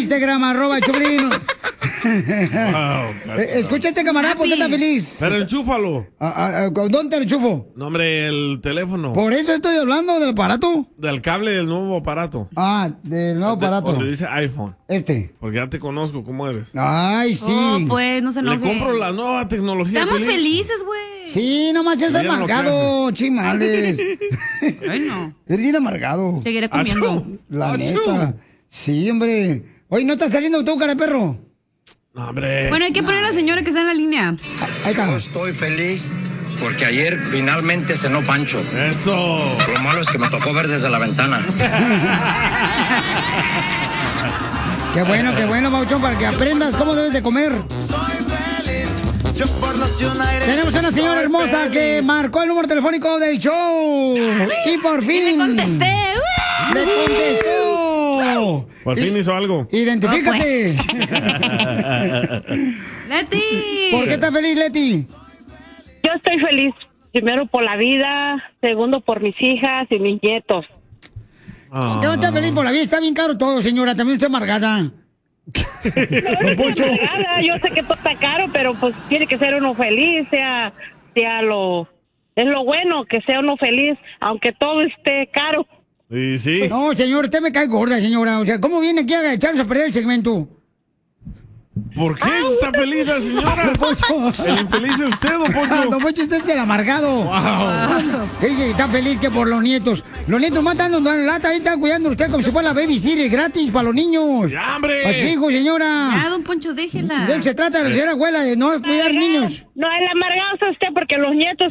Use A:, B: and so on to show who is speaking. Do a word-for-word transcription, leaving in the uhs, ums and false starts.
A: Instagram, arroba el Choplin.
B: Wow,
A: Escucha este camarada, ¿por qué está feliz?
B: Pero enchúfalo.
A: ¿A, a, ¿Dónde te lo enchufo?
B: No, hombre, el teléfono.
A: Por eso estoy hablando del aparato.
B: Del cable del nuevo aparato.
A: Ah, del nuevo aparato.
B: Donde dice iPhone.
A: Este.
B: Porque ya te conozco cómo eres.
A: Ay, sí.
C: Oh, pues, no se enoje.
B: Le compro la nueva tecnología.
C: Estamos
B: Piolín.
C: felices, güey.
A: Sí, nomás ya es
B: Ya no lo
A: amargado, chimales.
C: Ay, no.
A: Es bien amargado.
C: Seguiré comiendo.
B: Achú.
A: La
B: Achú.
A: neta. Sí, hombre. Oye, ¿no estás saliendo tú, cara de perro?
B: No, hombre.
C: Bueno, hay que poner a la señora que está en la línea.
A: Ahí está.
D: Yo estoy feliz porque ayer finalmente cenó Pancho.
B: Eso.
D: Lo malo es que me tocó ver desde la ventana.
A: Qué bueno, qué bueno, Bauchón, para que aprendas cómo debes de comer. Tenemos una señora hermosa que marcó el número telefónico del show. Y por fin.
C: Y le contesté.
A: ¡Le contestó!
B: Por fin hizo algo.
A: Identifícate.
C: Leti.
A: ¿Por qué estás feliz, Leti?
E: Yo estoy feliz, primero por la vida, segundo por mis hijas y mis nietos.
B: Ah.
A: Yo estoy feliz por la vida. Está bien caro todo, señora. También usted amargada. Don Poncho.
E: Nada, yo sé que todo está caro, pero pues tiene que ser uno feliz, sea, sea lo, es lo bueno que sea uno feliz, aunque todo esté caro.
B: Y sí.
A: No, señor, usted me cae gorda, señora. O sea, ¿cómo viene aquí a echarnos a perder el segmento?
B: ¿Por qué está feliz la señora?
A: Don Poncho.
B: El infeliz es usted, don Poncho.
A: Don Poncho, usted es el amargado.
B: Wow.
A: Ella está feliz que por los nietos. Los nietos matando la lata, ahí están cuidando a usted como si fuera la babysitter gratis para los niños.
B: ¡Ya, hombre!
A: Pues fijo, señora.
C: Ya, don Poncho, déjela.
A: De eso se trata de la señora abuela, de no cuidar niños.
E: No, el amargado es usted porque los nietos